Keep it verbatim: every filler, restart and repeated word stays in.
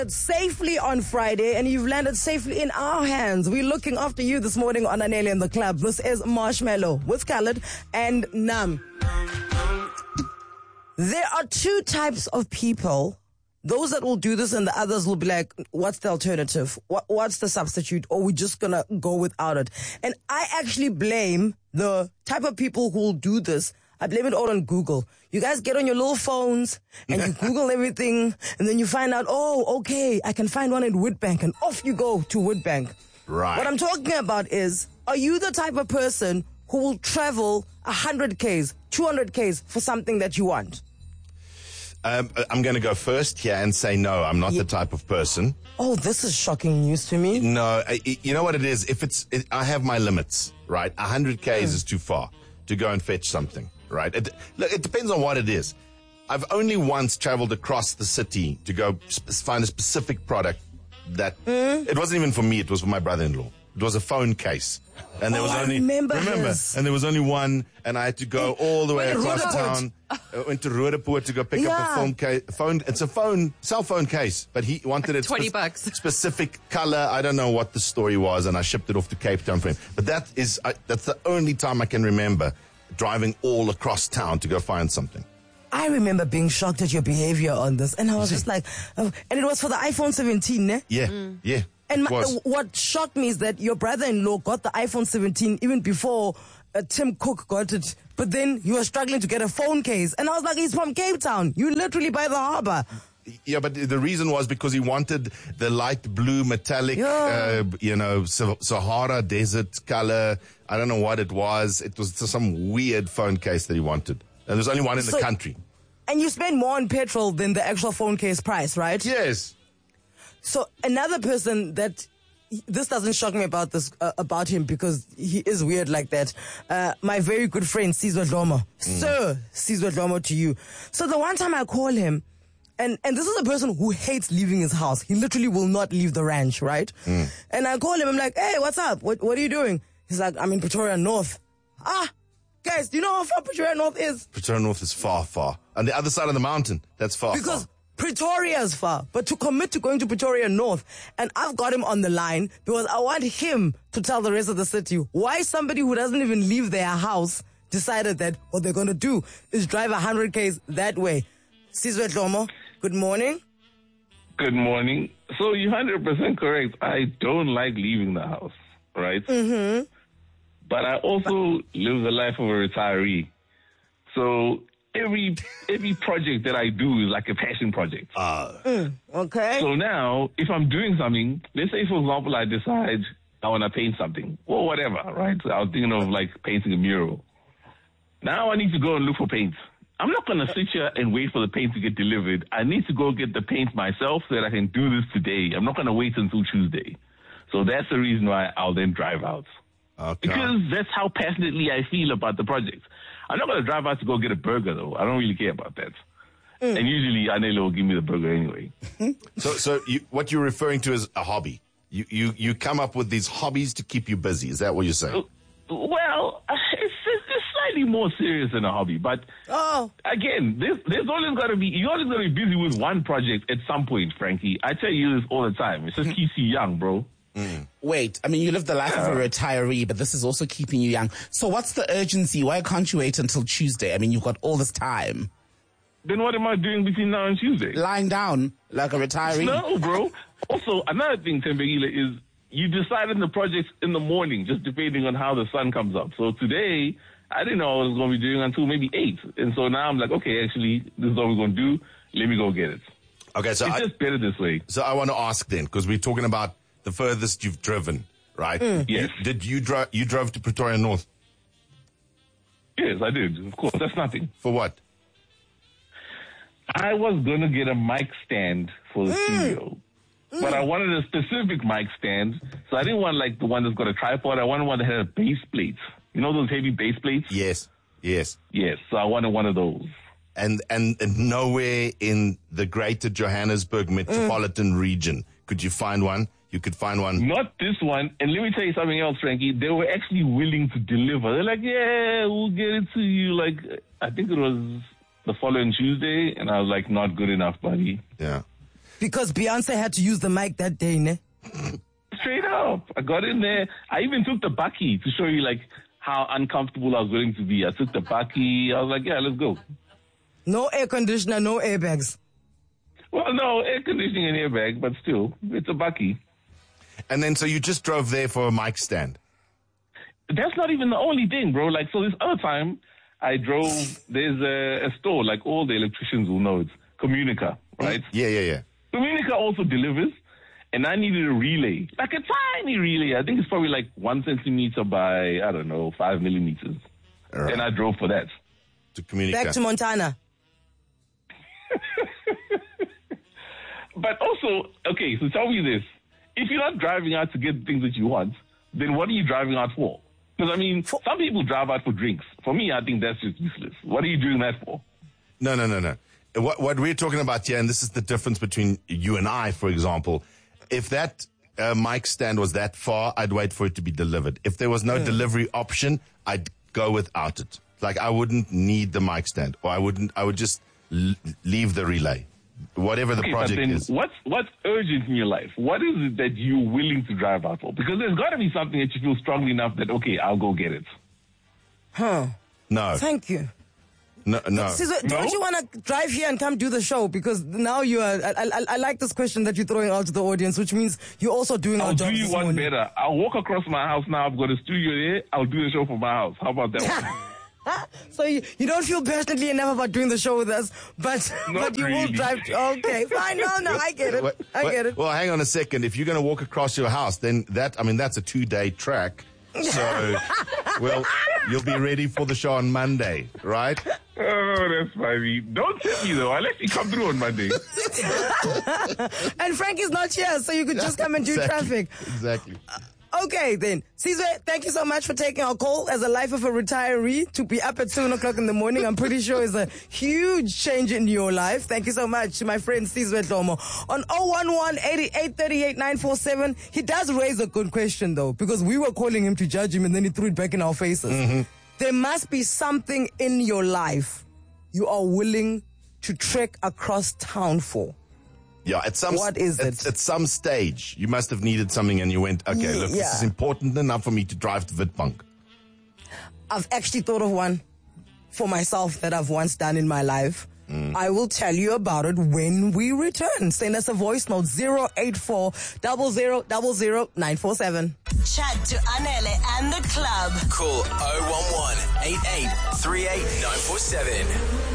Safely on Friday, and you've landed safely in our hands. We're looking after you this morning on Anele in the Club. This is Marshmallow with Khaled and Nam. There are two types of people. Those that will do this and the others will be like, what's the alternative? What, what's the substitute? Or we're just going to go without it. And I actually blame the type of people who will do this. I blame it all on Google. You guys get on your little phones and you Google everything, and then you find out, oh, okay, I can find one in Woodbank, and off you go to Woodbank. Right. What I'm talking about is, are you the type of person who will travel one hundred kays, two hundred kays for something that you want? Um, I'm going to go first here and say no, I'm not Yeah. the type of person. Oh, this is shocking news to me. No, I, you know what it is? If it's, it, I have my limits, right? one hundred kays Mm. is too far to go and fetch something, right? It, look, it depends on what it is. I've only once traveled across the city to go sp- find a specific product that, Mm. it wasn't even for me, it was for my brother-in-law. It was a phone case. And there Oh, was I only, remember his. and there was only one, and I had to go all the way Went to across Roodepoort. town. I went to Roodepoort to go pick up Yeah. a phone case. Phone, it's a phone, cell phone case, but he wanted it twenty bucks. specific color. I don't know what the story was, and I shipped it off to Cape Town for him. But that is, I, that's the only time I can remember driving all across town to go find something. I remember being shocked at your behavior on this, and I was just like, oh, and it was for the iPhone seventeen, ne? Yeah, yeah. And it my, was. what shocked me is that your brother-in-law got the iPhone seventeen even before uh, Tim Cook got it. But then you were struggling to get a phone case. And I was like, he's from Cape Town. You literally by the harbor. Yeah, but the reason was because he wanted the light blue metallic, Yeah. uh, you know, Sa- Sahara desert color. I don't know what it was. It was some weird phone case that he wanted. And there's only one in So- the country. And you spend more on petrol than the actual phone case price, right? Yes. So another person that, this doesn't shock me about this, uh, about him because he is weird like that. Uh, my very good friend, Sizwe Dlomo. Sir, Sizwe Dlomo to you. So the one time I call him, and, and this is a person who hates leaving his house. He literally will not leave the ranch, right? And I call him, I'm like, hey, what's up? What, what are you doing? He's like, I'm in Pretoria North. Ah, guys, do you know how far Pretoria North is? Pretoria North is far, far. On the other side of the mountain, that's far, Because far. Pretoria is far, but to commit to going to Pretoria North, and I've got him on the line because I want him to tell the rest of the city why somebody who doesn't even leave their house decided that what they're going to do is drive one hundred kays that way. Sizwe Dlomo, good morning. Good morning. So you're one hundred percent correct. I don't like leaving the house, right? Mm-hmm. But I also live the life of a retiree. So every every project that I do is like a passion project. Okay. So now, if I'm doing something, let's say, for example, I decide I want to paint something or whatever, right? So I was thinking of like painting a mural. Now I need to go and look for paint. I'm not going to sit here and wait for the paint to get delivered. I need to go get the paint myself so that I can do this today. I'm not going to wait until Tuesday. So that's the reason why I'll then drive out. Okay. Because that's how passionately I feel about the project. I'm not going to drive out to go get a burger, though. I don't really care about that. And usually, Anelo will give me the burger anyway. So, so you, what you're referring to is a hobby. You, you, you come up with these hobbies to keep you busy. Is that what you're saying? Well, it's, it's slightly more serious than a hobby. But Oh, again, there's, there's always got to be, you're always going to be busy with one project at some point, Frankie. I tell you this all the time. It just keeps you young, bro. Wait, I mean, you live the life of a retiree, but this is also keeping you young. So what's the urgency? Why can't you wait until Tuesday? I mean, you've got all this time. Then what am I doing between now and Tuesday? Lying down like a retiree? No, bro. Also, another thing, Tembegile, is you decide on the projects in the morning, just depending on how the sun comes up. So today, I didn't know what I was going to be doing until maybe eight. And so now I'm like, okay, actually, this is what we're going to do. Let me go get it. Okay, so It's I, just better this way. so I want to ask then, because we're talking about the furthest you've driven, right? Yes. You- did you drive? You drove to Pretoria North Yes, I did. Of course, that's nothing. for what? I was going to get a mic stand for the studio. But I wanted a specific mic stand. So I didn't want like the one that's got a tripod. I wanted one that had a base plate. You know those heavy base plates? Yes, yes. Yes. So I wanted one of those. And, and and nowhere in the greater Johannesburg metropolitan region could you find one. You could find one. Not this one. And let me tell you something else, Frankie. They were actually willing to deliver. They're like, yeah, we'll get it to you. Like, I think it was the following Tuesday. And I was like, not good enough, buddy. Yeah. Because Beyonce had to use the mic that day, ne? Straight up. I got in there. I even took the bucky to show you, like, how uncomfortable I was willing to be. I took the bucky. I was like, yeah, let's go. No air conditioner, no airbags. Well, no, air conditioning and airbag, but still, it's a bucky. And then, so you just drove there for a mic stand? That's not even the only thing, bro. Like, so this other time, I drove, there's a, a store, like all the electricians will know, it's Communica, right? Yeah, yeah, yeah. Communica also delivers, and I needed a relay, like a tiny relay. I think it's probably like one centimeter by, I don't know, five millimeters. Right. And I drove for that. To communicate. Back to Montana. But also, okay, so tell me this. If you're not driving out to get the things that you want, then what are you driving out for? Because, I mean, some people drive out for drinks. For me, I think that's just useless. What are you doing that for? No, no, no, no. What, what we're talking about here, and this is the difference between you and I, for example, if that uh, mic stand was that far, I'd wait for it to be delivered. If there was no Mm. delivery option, I'd go without it. Like, I wouldn't need the mic stand, or I wouldn't, I would just l- leave the relay, whatever the Okay, project but then is. what's, what's urgent in your life? What is it that you're willing to drive out for? Because there's got to be something that you feel strongly enough that, okay, I'll go get it. Huh. No, Thank you. no, no. Caesar, No? don't you want to drive here and come do the show? Because now you are. I, I, I like this question that you're throwing out to the audience, which means you're also doing our I'll job do you this one morning. better. I'll walk across my house now. I've got a studio there. I'll do the show from my house. How about that one? So you, you don't feel passionately enough about doing the show with us, but Not but you will really. drive. Okay, fine. No, no, I get it. Wait, I wait, get it. Well, hang on a second. If you're going to walk across your house, then that, I mean, that's a two-day track. So, well, you'll be ready for the show on Monday, right? Oh, that's funny. Don't tell me, though. I'll let you come through on Monday. And Frank is not here, so you could just come and do Exactly. traffic. Exactly. Okay, then. Caesar, thank you so much for taking our call. As a life of a retiree, to be up at seven o'clock in the morning, I'm pretty sure is a huge change in your life. Thank you so much, my friend Caesar Dlomo. On zero one one, eighty-eight thirty-eight, nine four seven, he does raise a good question, though, because we were calling him to judge him, and then he threw it back in our faces. Mm-hmm. There must be something in your life you are willing to trek across town for. Yeah, at some What is at, it? At some stage, you must have needed something, and you went, "Okay, look, this Yeah. is important enough for me to drive to Witbank." I've actually thought of one for myself that I've once done in my life. Mm. I will tell you about it when we return. Send us a voice note, zero eight four, zero zero zero zero, nine four seven. Chat to Anele and the club. Call oh one one, eight eight three eight nine four seven.